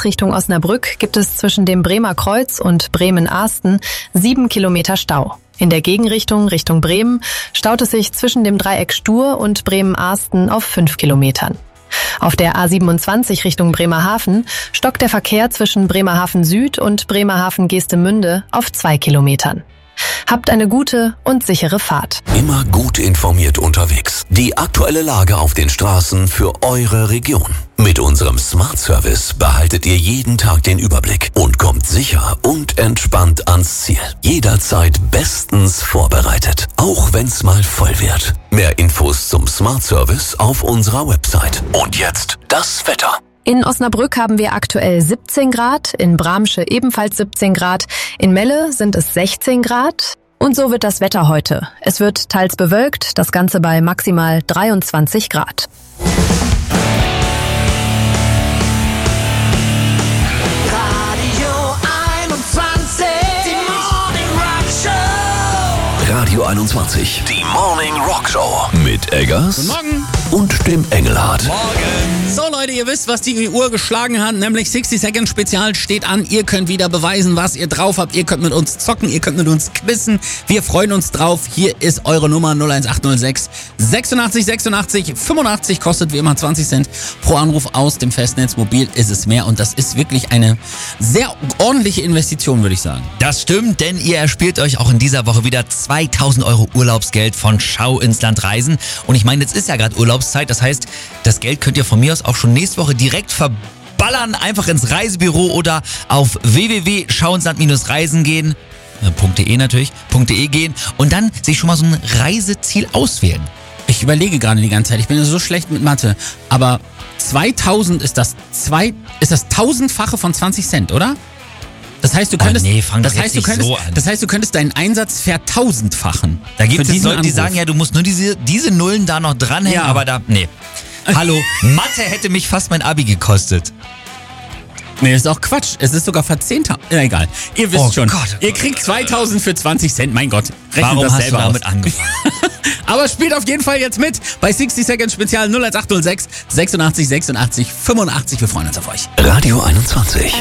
A1 Richtung Osnabrück gibt es zwischen dem Bremer Kreuz und Bremen-Ahsten 7 Kilometer Stau. In der Gegenrichtung Richtung Bremen staut es sich zwischen dem Dreieck Stur und Bremen-Ahsten auf 5 Kilometern. Auf der A27 Richtung Bremerhaven stockt der Verkehr zwischen Bremerhaven Süd und Bremerhaven-Geestemünde auf 2 Kilometern. Habt eine gute und sichere Fahrt. Immer gut informiert unterwegs. Die aktuelle Lage auf den Straßen für eure Region. Mit unserem Smart Service behaltet ihr jeden Tag den Überblick und kommt sicher und entspannt ans Ziel. Jederzeit bestens vorbereitet. Auch wenn's mal voll wird. Mehr Infos zum Smart Service auf unserer Website. Und jetzt das Wetter. In Osnabrück haben wir aktuell 17 Grad, in Bramsche ebenfalls 17 Grad, in Melle sind es 16 Grad. Und so wird das Wetter heute. Es wird teils bewölkt, das Ganze bei maximal 23 Grad. Radio 21, die Morning Rock Show mit Eggers. Guten Morgen. Und dem Engelhardt. Morgen. So Leute, ihr wisst, was die Uhr geschlagen hat, nämlich 60 Second Spezial steht an. Ihr könnt wieder beweisen, was ihr drauf habt. Ihr könnt mit uns zocken, ihr könnt mit uns quizzen. Wir freuen uns drauf. Hier ist eure Nummer 01806 86 86 85, kostet wie immer 20 Cent pro Anruf aus dem Festnetz. Mobil ist es mehr und das ist wirklich eine sehr ordentliche Investition, würde ich sagen. Das stimmt, denn ihr erspielt euch auch in dieser Woche wieder 2000 Euro Urlaubsgeld von Schau ins Land Reisen. Und ich meine, jetzt ist ja gerade Urlaubszeit, das heißt, das Geld könnt ihr von mir aus auch schon nächste Woche direkt verballern, einfach ins Reisebüro oder auf www.schauinsland-reisen gehen, .de natürlich, .de gehen und dann sich schon mal so ein Reiseziel auswählen. Ich überlege gerade die ganze Zeit, ich bin ja so schlecht mit Mathe, aber 2000 ist das tausendfache von 20 Cent, oder? Das heißt, du könntest, das heißt, du könntest deinen Einsatz vertausendfachen. Da gibt es Leute, die sagen, ja, du musst nur diese Nullen da noch dranhängen, aber nee. Hallo, Mathe hätte mich fast mein Abi gekostet. Nee, ist auch Quatsch. Es ist sogar verzehnter. Egal. Ihr wisst schon. Ihr kriegt 2000 für 20 Cent. Mein Gott. Warum hast du damit angefangen? Aber spielt auf jeden Fall jetzt mit bei 60 Second Spezial 01806 86 86 85. Wir freuen uns auf euch. Radio 21.